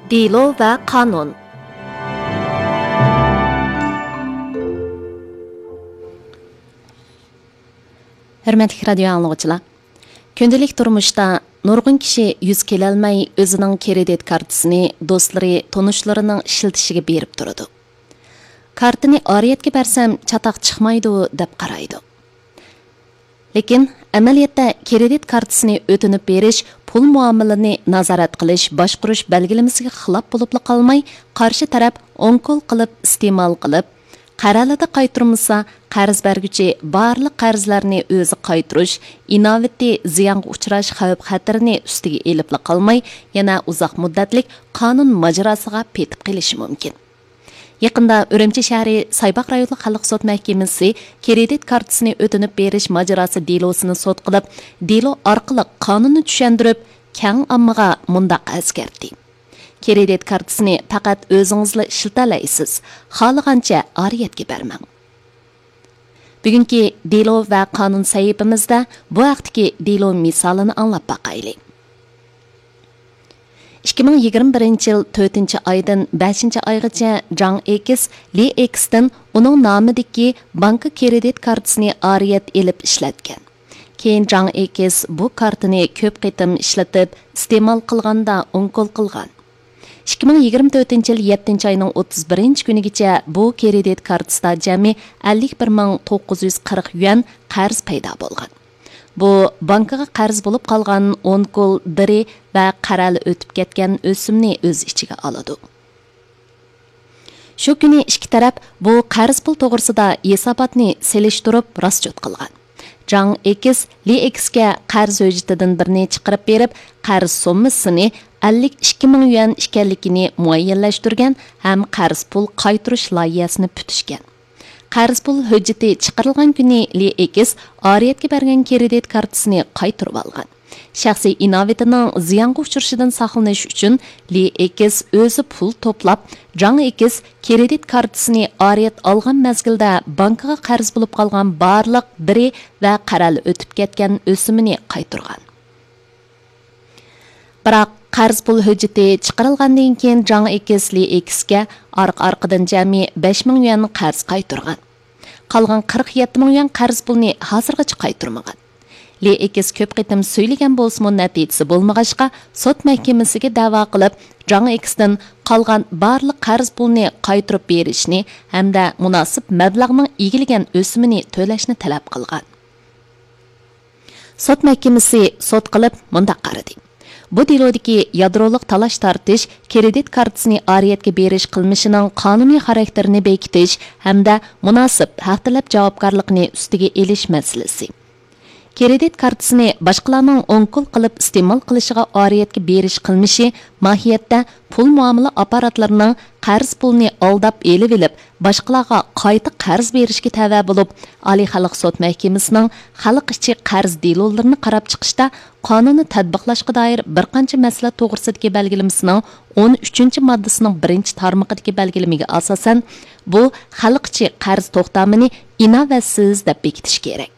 Delo ve kanun. Hürmetli radyo anlıqçılar. Köndəlik turmuşda nurgun kişi yüz keləlməy özünün kredit kartısını dostları, tonuşlarının işiltişige berip durudu. Kartını ariyetke bersem çataq çıkmaydı dep qaraydı. Lekin amaliyatda kredit kartısını ötünüp beriş, pul muamelini nazarat qilish, boshqurish belgilamasiga xilop bo'lib qolmay, qarshi taraf onkol qilib iste'mol qilib, qaralida qaytirmasa, qarz berguchi barliq qarzlarni o'zi qaytirish, inovati ziyonga uchrash xavf-xatarini ustiga elib qolmay, yana uzoq muddatlik qonun majrosiga petib qilishi mumkin. Yaqında Ürümçi shahri Saybaq rayonluq xalq sud mahkamasi kredit kartasini o'tinib berish majrosi delosini sud qilib, delo orqali qonunni tushuntirib, keng ommaga mundaq eskartdi. Kredit kartasini faqat o'zingizla ishlatalaysiz, xohlagancha ariyatga bermang. Bugungi delo va qonun sahifamizda bu vaqtdagi delo misolini anglab baqaylik. 2021 yıl 4. aydan 5. aygacha Zhang Ekis, Li Ex'dan onun namidagi banka kredit kartasini ariyat elib ishlatgan. Keyin Zhang Ekis bu kartini ko'p qitim ishlatib, iste'mol qilganda onkol qilgan. 2024 yıl 7. ayning 31 kunigacha bu kredit kartasida jami 51.940 yuan qarz paydo bo'lgan. Bu bankaga qarz bo'lib qolgan onkol diri va qarali o'tib ketgan o'simni o'z ichiga oladi. Shu kuni ikki taraf bu qarz pul to'g'risida hisobotni selishtirib rasjot qilgan. Zhang Ekis Li Ex'ga qarz hujjatidan birini chiqarib berib, qarz summasini 52 ming yuan ekanligini muayyanlashtirgan ham qarz pul qaytarish loyihasini putishgan. Qarz pul hujjati chiqarilgan kuni Li Exis ariyatga bergan kredit kartasini qaytarib olgan. Shaxsiy inovatining ziyonga uchrashidan saqlanish uchun Li Exis o'zi pul to'plab, Zhang Ekis kredit kartasini ariyat olgan mezgilda bankaga qarz bo'lib qolgan barliq biri va qarali o'tib ketgan o'simini qaytargan. Biroq qarz pul hujjati chiqarilgandan keyin Zhang Ekis Li Ex'ga arqadan jami 5000 yuan qarz qaytargan. Qolgan 47 ming yuan qarz pulni hozirgacha qaytarmagan. Li Exis ko'p qitim so'ylagan bo'lsa-mu natijasi bo'lmag'achqa sud mahkamasiga da'vo qilib, Zhang Ex'dan qolgan barliq qarz pulni qaytarib berishni hamda munosib mablag'ning egilgan o'simini to'lashni talab qilgan. Sud mahkamasi sud qilib mundaq qaradi. Bu delodagi yadroliq talash tartish, kredit kartasini ariyatga berish qilmishining qonuniy xarakterini bekitish hamda munosib haq talab javobgarlikni ustiga elish masalasi. Kredit kartasini boshqalarning onkol qilib iste'mol qilishiga ariyatga berish qilmishi mohiyatda pul muomala apparatlarning qarz pulni aldab elib olib, boshqalarga qayta qarz berishga tava bo'lib, Oliy xalq sud mahkamasining xalq ichi qarz delolarini qarab chiqishda qonunni tatbiqlashga doir bir qancha masala to'g'risidagi belgilamasining 13-moddasining 1-tarmoqidagi belgilamaga asosan bu xalq ichi qarz to'xtamini inovatsiz deb bekitish kerak.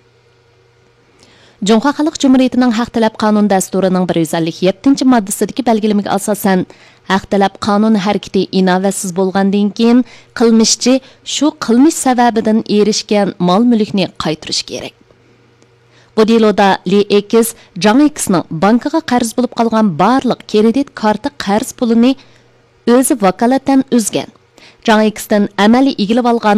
Cumhur Xalq Cumhuriyetining haq talab qonun dasturining 157-moddasidagi belgilamaga asosan haq talab qonun harakati inovatsiz bo'lgandan keyin qilmishchi shu qilmish sababidan erishgan mol-mulkni qaytarish kerak. Bu deloda Li Exis, Zhang Ex'ning bankaga qarz bo'lib qolgan barliq kredit karta qarz pulini o'zi vakolatan o'zgan. Zhang Ex'dan amaliy egilib olgan